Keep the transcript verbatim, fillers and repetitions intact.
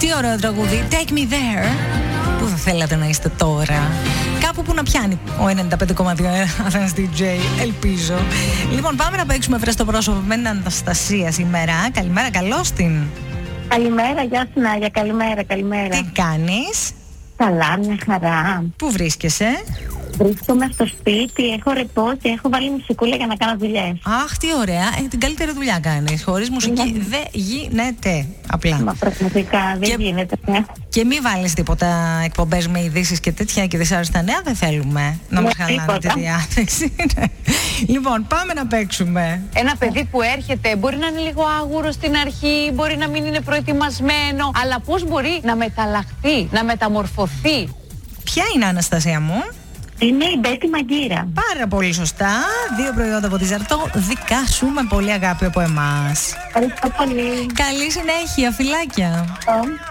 Τι ωραίο τραγούδι. Take me there. Πού θα θέλατε να είστε τώρα? Κάπου που να πιάνει ο ενενήντα πέντε κόμμα δύο Αθήνας ντι τζέι, ελπίζω. Λοιπόν, πάμε να παίξουμε φρέστο πρόσωπο με την Αναστασία σήμερα. Καλημέρα, καλώς την. Καλημέρα, γεια σου Νάγια, καλημέρα, καλημέρα. Τι κάνεις? Καλά, μια χαρά. Πού βρίσκεσαι? Βρίσκομαι στο σπίτι, έχω ρεπό και έχω βάλει μουσικούλα για να κάνω δουλειές. Αχ, τι ωραία. Ε, την καλύτερη δουλειά κάνεις. Χωρίς μουσική Ναι. δεν γίνεται. Απλά. Μα πραγματικά δεν Και- γίνεται. Ναι. Και μη βάλεις τίποτα εκπομπές με ειδήσεις και τέτοια και δυσάρεστα νέα. Δεν θέλουμε να Ναι, μας χαλάνε τη τίποτα. διάθεση. Λοιπόν, πάμε να παίξουμε. Ένα παιδί που έρχεται μπορεί να είναι λίγο άγουρο στην αρχή, μπορεί να μην είναι προετοιμασμένο, αλλά πώς μπορεί να μεταλλαχθεί, να μεταμορφωθεί. Ποια είναι, Αναστασία μου? Είναι η Μπέτη Μαγκύρα. Πάρα πολύ σωστά. Δύο προϊόντα από τη Ζαρτό. Δικά σου με πολύ αγάπη από εμάς. Ευχαριστώ πολύ. Καλή συνέχεια, φιλάκια. Oh.